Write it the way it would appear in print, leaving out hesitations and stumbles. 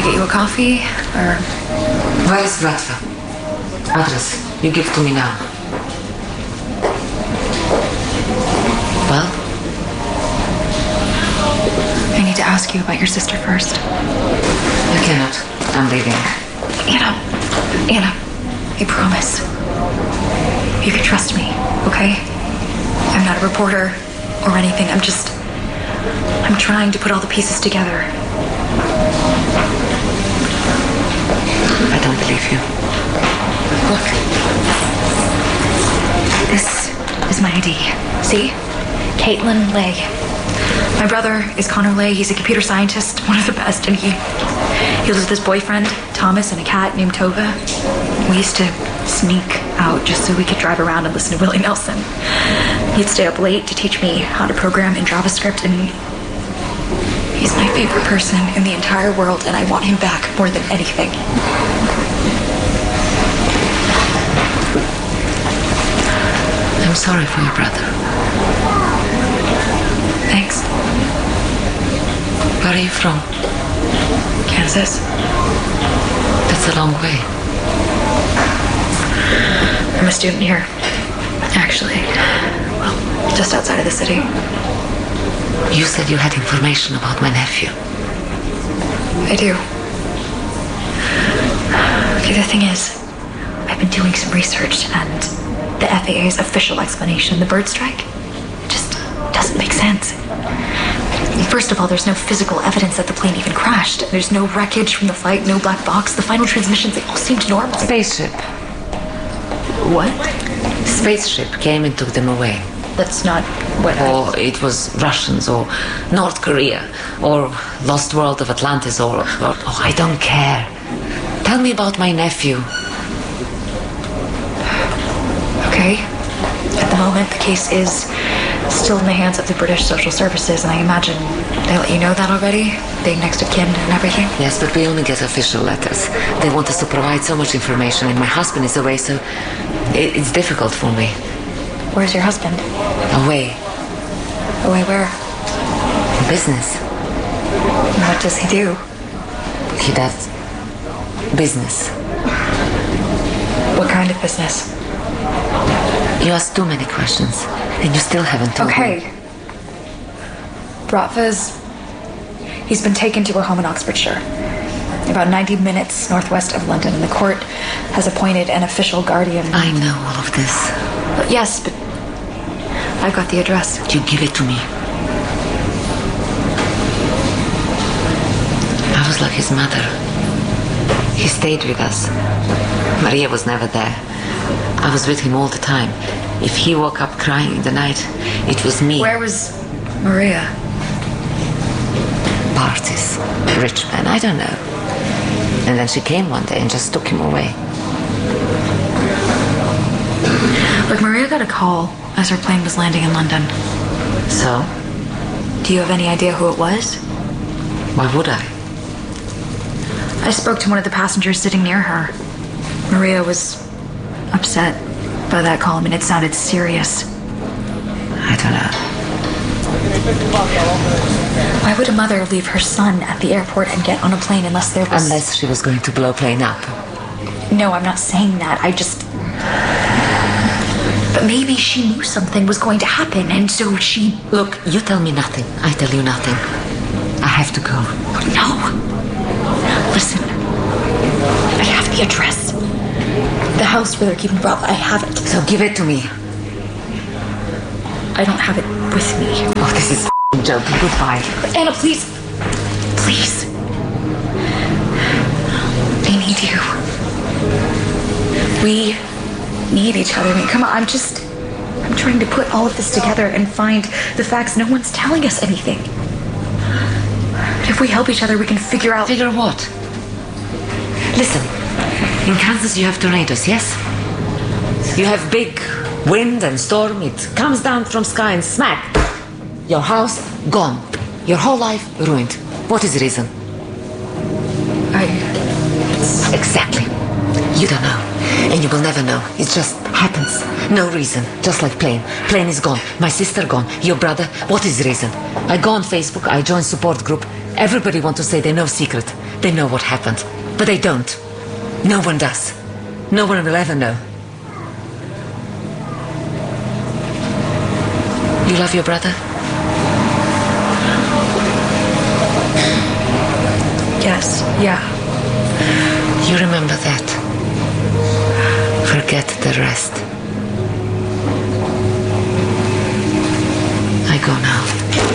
I get you a coffee, or... Where is Bratva? Address, you give to me now. Well? I need to ask you about your sister first. You cannot. I'm leaving. Anna, I promise. You can trust me, okay? I'm not a reporter or anything. I'm trying to put all the pieces together. I don't believe you. Look. This is my ID. See? Caitlin Lay. My brother is Connor Lay. He's a computer scientist, one of the best, and he lives with his boyfriend, Thomas, and a cat named Tova. We used to sneak out just so we could drive around and listen to Willie Nelson. He'd stay up late to teach me how to program in JavaScript, and he's my favorite person in the entire world, and I want him back more than anything. I'm sorry for your brother. Thanks. Where are you from? Kansas. That's a long way. I'm a student here, actually. Well, just outside of the city. You said you had information about my nephew. I do. Okay, the thing is, I've been doing some research, and the FAA's official explanation, the bird strike, just doesn't make sense. First of all, there's no physical evidence that the plane even crashed. There's no wreckage from the flight, no black box. The final transmissions, they all seemed normal. Spaceship. What? Spaceship came and took them away. That's not what Or it was Russians, or North Korea, or Lost World of Atlantis, or oh, I don't care. Tell me about my nephew. Okay. At the moment, the case is still in the hands of the British Social Services, and I imagine they let you know that already? Being next of kin and everything? Yes, but we only get official letters. They want us to provide so much information, and my husband is away, so it's difficult for me. Where's your husband? Away. Away where? Business. What does he do? He does business. What kind of business? You asked too many questions, and you still haven't told me. Okay. Bratva's... He's been taken to a home in Oxfordshire, about 90 minutes northwest of London, and the court has appointed an official guardian. I know all of this. Yes, but I've got the address. You give it to me. I was like his mother. He stayed with us. Maria was never there. I was with him all the time. If he woke up crying in the night, it was me. Where was Maria? Parties. Rich man, I don't know. And then she came one day and just took him away. Look, Maria got a call as her plane was landing in London. So? Do you have any idea who it was? Why would I? I spoke to one of the passengers sitting near her. Maria was upset by that call. I mean, it sounded serious. I don't know. Why would a mother leave her son at the airport and get on a plane unless there was... Unless she was going to blow a plane up. No, I'm not saying that. I just... But maybe she knew something was going to happen, and so she... Look, you tell me nothing. I tell you nothing. I have to go. No. Listen. I have the address. The house where they're keeping Bratva. I have it. So give it to me. I don't have it with me. Oh, this is a joke. Goodbye. Anna, please. Please. I need you. We need each other. I mean, come on. I'm trying to put all of this together and find the facts. No one's telling us anything. But if we help each other, we can figure out... Figure what? Listen. In Kansas, you have tornadoes, yes? You have big wind and storm. It comes down from sky and smack. Your house, gone. Your whole life, ruined. What is the reason? Exactly. You don't know. And you will never know. It just happens. No reason. Just like plane. Plane is gone. My sister gone. Your brother. What is the reason? I go on Facebook. I join support group. Everybody want to say they know secret. They know what happened, but they don't. No one does. No one will ever know. You love your brother? Yes, yeah. You remember that. Forget the rest.